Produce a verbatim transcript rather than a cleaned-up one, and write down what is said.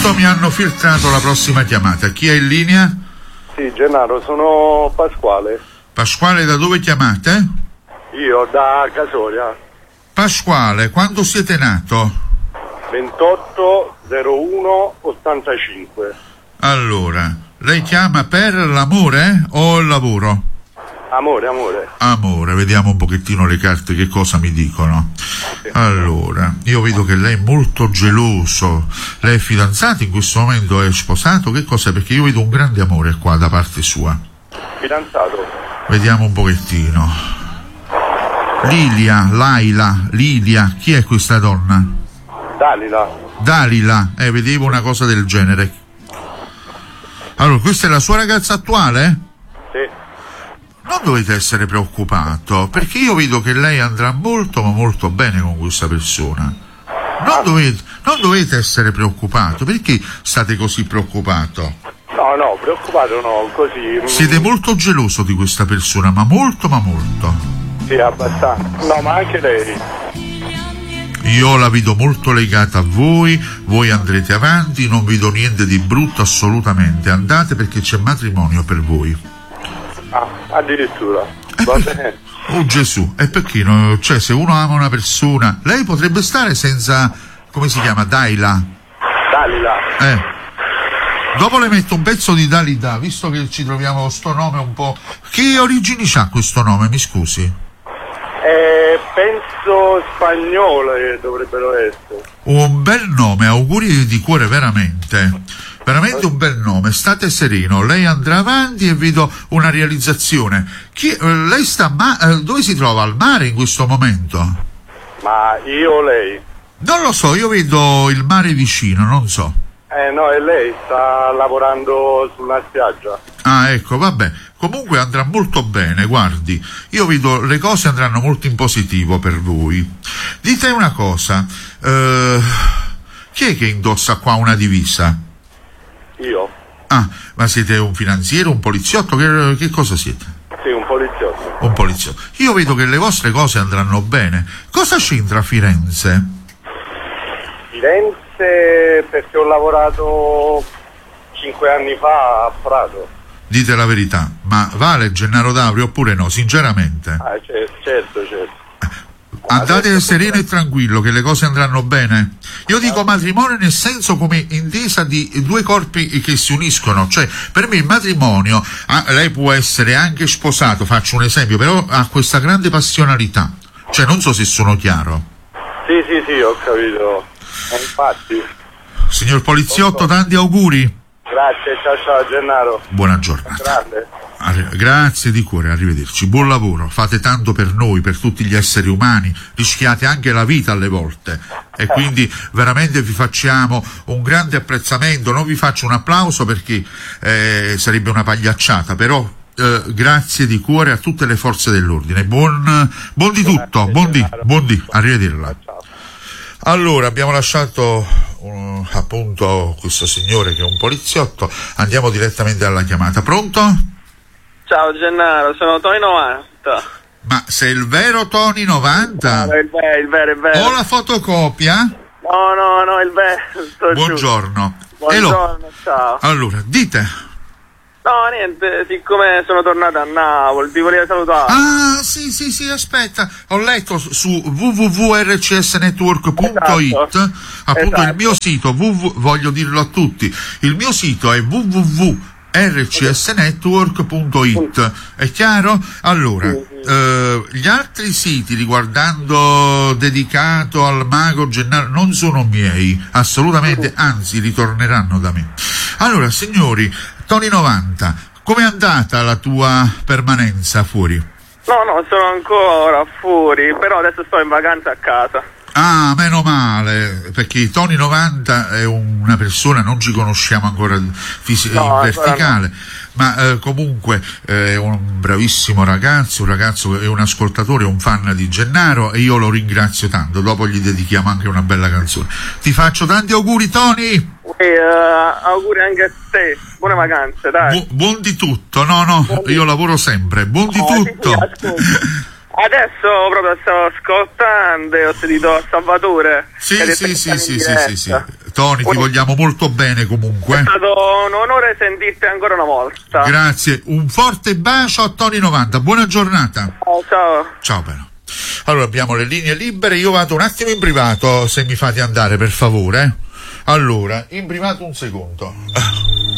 Pronto? Mi hanno filtrato la prossima chiamata. Chi è in linea? Sì, Gennaro, sono Pasquale. Pasquale, da dove chiamate? Io da Casoria. Pasquale, quando siete nato? ventotto zero uno ottantacinque. Allora, lei chiama per l'amore o il lavoro? Amore, amore. Amore, vediamo un pochettino le carte che cosa mi dicono. Allora, io vedo che lei è molto geloso. Lei è fidanzato in questo momento, è sposato? Che cos'è? Perché io vedo un grande amore qua da parte sua. Fidanzato. Vediamo un pochettino. Lilia, Laila, Lilia, chi è questa donna? Dalila. Dalila, eh, vedevo una cosa del genere. Allora, questa è la sua ragazza attuale? Sì. Non dovete essere preoccupato, perché io vedo che lei andrà molto ma molto bene con questa persona. Non dovete, non dovete essere preoccupato. Perché state così preoccupato? No, no, preoccupato no, così. Siete molto geloso di questa persona, ma molto ma molto. Sì, abbastanza. No, ma anche lei. Io la vedo molto legata a voi, voi andrete avanti, non vedo niente di brutto assolutamente. Andate perché c'è matrimonio per voi. Ah, addirittura. Va bene. Oh Gesù, e perché no? Cioè, se uno ama una persona, lei potrebbe stare senza, come si chiama, Daila? Dalila. Eh. Dopo le metto un pezzo di Dalida, visto che ci troviamo con sto nome un po'. Che origini c'ha questo nome, mi scusi? Eh, penso spagnole dovrebbero essere. Un bel nome, auguri di cuore veramente. Veramente un bel nome, state sereno, lei andrà avanti e vedo una realizzazione. Chi, eh, lei sta ma- eh, dove si trova? Al mare in questo momento? Ma io o lei? Non lo so, io vedo il mare vicino, non so. Eh no, e lei sta lavorando sulla spiaggia. Ah, ecco, vabbè. Comunque andrà molto bene, guardi. Io vedo le cose andranno molto in positivo per voi. Dite una cosa, eh, chi è che indossa qua una divisa? Io? Ah, ma siete un finanziere, un poliziotto? Che, che cosa siete? Sì, un poliziotto. Un poliziotto. Io vedo che le vostre cose andranno bene. Cosa c'entra Firenze? Firenze perché ho lavorato cinque anni fa a Prato. Dite la verità, ma vale Gennaro D'Aurio oppure no, sinceramente? Ah, certo, certo, certo. Andate sereno e tranquillo che le cose andranno bene. Io dico matrimonio nel senso come intesa di due corpi che si uniscono, cioè per me il matrimonio, ah, lei può essere anche sposato, faccio un esempio, però ha questa grande passionalità, cioè non so se sono chiaro. Sì, sì, sì, ho capito. E infatti. Signor poliziotto, tanti auguri. Grazie, ciao ciao Gennaro. Buona giornata. Grande. Arri- Grazie di cuore, arrivederci. Buon lavoro, fate tanto per noi, per tutti gli esseri umani, rischiate anche la vita alle volte e quindi veramente vi facciamo un grande apprezzamento. Non vi faccio un applauso perché eh, sarebbe una pagliacciata, però eh, grazie di cuore a tutte le forze dell'ordine. Buon, buon di tutto, buon di, buon di, arrivederla. Allora, abbiamo lasciato uh, appunto questo signore che è un poliziotto, andiamo direttamente alla chiamata. Pronto? Ciao Gennaro, sono Tony novanta. Ma sei il vero Tony novanta? No, il vero, il vero, il vero. Ho la fotocopia? No, no, no, il vero. sto giù. Buongiorno. Buongiorno, ciao. Allora, dite. No, niente, siccome sono tornato a Napoli, vi volevo salutare. Ah, sì, sì, sì, aspetta. Ho letto su w w w punto r c s network punto i t, Esatto. appunto Esatto. il mio sito, www, voglio dirlo a tutti, il mio sito è w w w punto r c s network punto i t, è chiaro? Allora, eh, gli altri siti riguardando dedicato al mago Gennaro non sono miei, assolutamente, anzi ritorneranno da me. Allora, signori, Tony novanta, com'è andata la tua permanenza fuori? No, no, sono ancora fuori, però adesso sto in vacanza a casa. Ah, meno male, perché Tony novanta è una persona, non ci conosciamo ancora fisi- No, in ancora verticale, ma eh, comunque eh, è un bravissimo ragazzo, un ragazzo che è un ascoltatore, un fan di Gennaro e io lo ringrazio tanto, dopo gli dedichiamo anche una bella canzone. Ti faccio tanti auguri, Tony! E uh, auguri anche a te, buone vacanze, dai. Bu- buon di tutto, no no, io lavoro sempre, buon di No, sì, tutto. sì, ascolta. Adesso proprio stavo ascoltando e ho sentito Salvatore. Sì, che ha sì, detto sì, che sì, sta in sì, sì, sì. diretta. Tony, ti Un- vogliamo molto bene È comunque. stato un onore sentirti ancora una volta. Grazie, un forte bacio a Tony novanta, buona giornata. Ciao, ciao. Ciao però. Allora abbiamo le linee libere, io vado un attimo in privato se mi fate andare per favore. Allora, in privato un secondo.